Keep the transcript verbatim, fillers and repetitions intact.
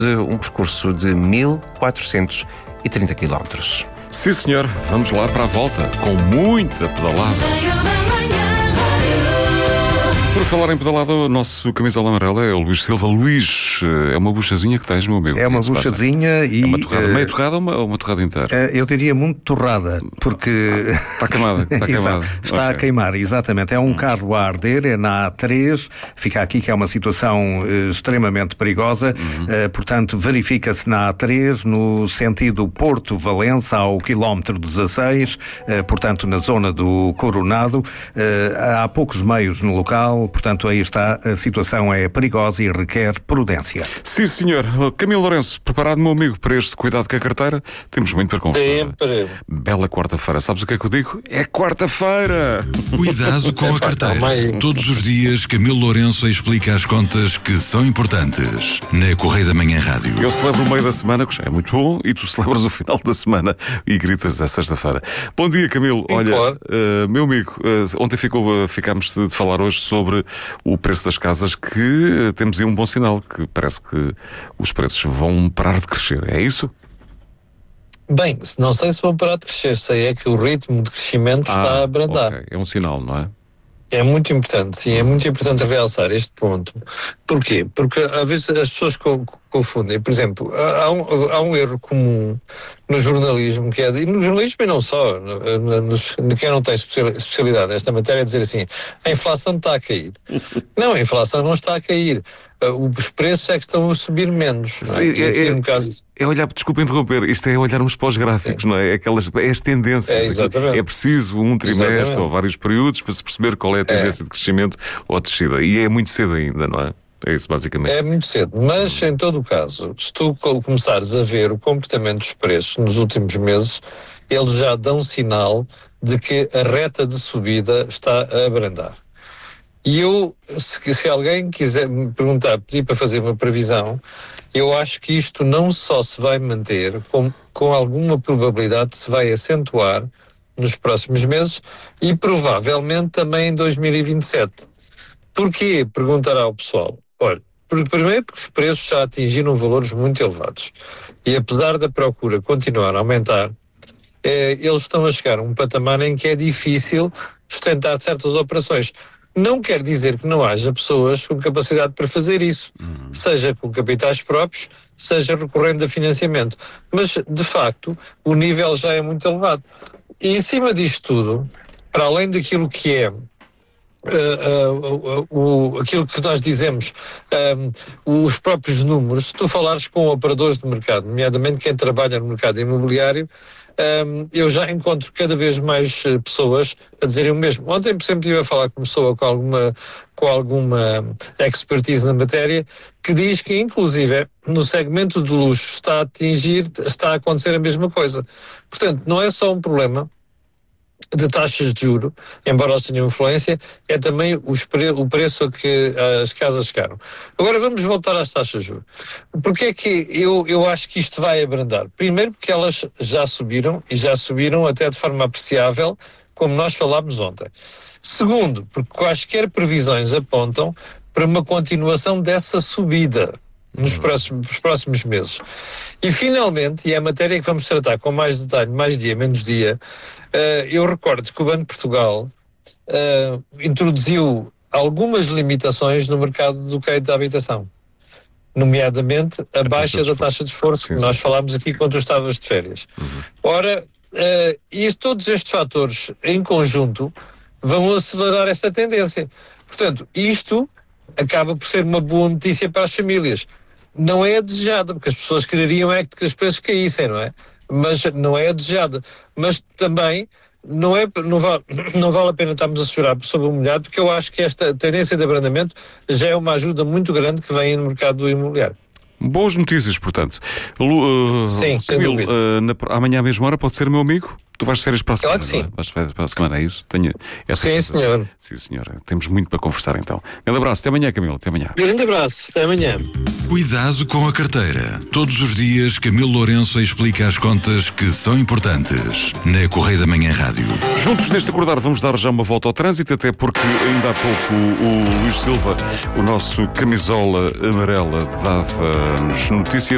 Um percurso de mil quatrocentos e trinta quilómetros. Sim, senhor. Vamos lá para a volta, com muita pedalada. Por falar em pedalada, o nosso camisola amarela é o Luís Silva. Luís, é uma buchazinha que tens, meu amigo? É uma buchazinha e... É uma torrada, uh, meio torrada ou uma, uma torrada inteira? Uh, eu diria muito torrada, porque... Está queimada, está queimada. Está okay. a queimar, exatamente. É um hum. carro a arder, é na A três. Fica aqui que é uma situação uh, extremamente perigosa. Uhum. Uh, portanto, verifica-se na A três, no sentido Porto-Valença, ao quilómetro dezasseis, uh, portanto, na zona do Coronado. Uh, há poucos meios no local. Portanto, aí está, a situação é perigosa e requer prudência. Sim, senhor. Camilo Lourenço, preparado, meu amigo, para este cuidado com a carteira? Temos muito para conversar. Sempre. Bela quarta-feira. Sabes o que é que eu digo? É quarta-feira! Cuidado com a carteira. Todos os dias, Camilo Lourenço explica as contas que são importantes. Na Correio da Manhã Rádio. Eu celebro o meio da semana, que já é muito bom, e tu celebras o final da semana e gritas a sexta-feira. Bom dia, Camilo. Sim, Olha, claro. uh, meu amigo, uh, ontem ficou, uh, ficámos de, de falar hoje sobre o preço das casas, que temos aí um bom sinal, que parece que os preços vão parar de crescer, é isso? Bem, não sei se vão parar de crescer, sei é que o ritmo de crescimento ah, está a abrandar. Okay. É um sinal, não é? É muito importante, sim, é muito importante realçar este ponto. Porquê? Porque às vezes as pessoas confundem. Por exemplo, há um, há um erro comum no jornalismo, que é, e no jornalismo e não só, no, no, no quem não tem especialidade nesta matéria, é dizer assim, a inflação está a cair. Não, a inflação não está a cair. Os preços é que estão a subir menos. Sim, é, é, um caso... é olhar, desculpa interromper, isto é olharmos para os gráficos, é. não é? Aquelas, é as tendências. É, exatamente. É preciso um trimestre exatamente. ou vários períodos para se perceber qual é a tendência é. de crescimento ou de descida. E é muito cedo ainda, não é? É isso, basicamente. É muito cedo, mas em todo o caso, se tu começares a ver o comportamento dos preços nos últimos meses, eles já dão sinal de que a reta de subida está a abrandar. E eu, se, se alguém quiser me perguntar, pedir para fazer uma previsão, eu acho que isto não só se vai manter, com, com alguma probabilidade se vai acentuar nos próximos meses e provavelmente também em dois mil e vinte e sete. Porquê? Perguntará o pessoal. Olha, primeiro porque os preços já atingiram valores muito elevados e apesar da procura continuar a aumentar, eh, eles estão a chegar a um patamar em que é difícil sustentar certas operações. Não quer dizer que não haja pessoas com capacidade para fazer isso, uhum. seja com capitais próprios, seja recorrendo a financiamento. Mas, de facto, o nível já é muito elevado. E, em cima disto tudo, para além daquilo que é Uh, uh, uh, uh, aquilo que nós dizemos, um, os próprios números, se tu falares com operadores de mercado, nomeadamente quem trabalha no mercado imobiliário, um, eu já encontro cada vez mais pessoas a dizerem o mesmo. Ontem, por exemplo, estive a falar com uma pessoa com alguma, com alguma expertise na matéria, que diz que, inclusive, no segmento de luxo está a atingir, está a acontecer a mesma coisa. Portanto, não é só um problema de taxas de juro, embora elas tenham influência, é também os pre- o preço a que as casas chegaram. Agora vamos voltar às taxas de juro. Porquê é que eu, eu acho que isto vai abrandar? Primeiro porque elas já subiram, e já subiram até de forma apreciável, como nós falámos ontem. Segundo, porque quaisquer previsões apontam para uma continuação dessa subida nos próximos, nos próximos meses. E finalmente, e é a matéria que vamos tratar com mais detalhe, mais dia, menos dia, uh, eu recordo que o Banco de Portugal uh, introduziu algumas limitações no mercado do crédito da habitação, nomeadamente a, a baixa da taxa de esforço, sim, que nós sim. falámos aqui quando tu estavas de férias. Uhum. Ora, uh, e todos estes fatores em conjunto vão acelerar esta tendência. Portanto, isto acaba por ser uma boa notícia para as famílias. Não é a desejada, porque as pessoas quereriam é que os preços caíssem, não é? Mas não é a desejada. Mas também não, é, não, vale, não vale a pena estarmos a chorar sobre o molhado, porque eu acho que esta tendência de abrandamento já é uma ajuda muito grande que vem no mercado do imobiliário. Boas notícias, portanto. Uh, Sim, sem Camilo, dúvida. Uh, na, amanhã à mesma hora pode ser meu amigo? Tu vais de férias para a semana, claro que sim. Não é? Vais de férias para a semana, é isso? Tenho essa sim, sensação. senhor. Sim, senhora. Temos muito para conversar, então. Grande abraço. Até amanhã, Camilo. Até amanhã. Grande abraço. Até amanhã. Cuidado com a carteira. Todos os dias, Camilo Lourenço explica as contas que são importantes. Na Correio da Manhã Rádio. Juntos neste acordar, vamos dar já uma volta ao trânsito, até porque ainda há pouco o, o Luís Silva, o nosso camisola amarela, dava-nos notícia